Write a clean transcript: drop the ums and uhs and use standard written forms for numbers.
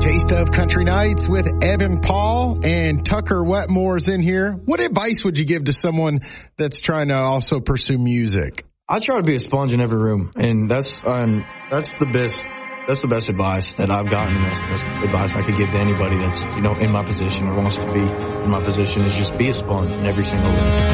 Taste of Country Nights with Evan Paul and Tucker Wetmore's in here. What advice would you give to someone that's trying to also pursue music? I try to be a sponge in every room, and that's the best. That's the best advice that I've gotten, and that's the best advice I could give to anybody that's, in my position or wants to be in my position, is just be a sponge in every single room.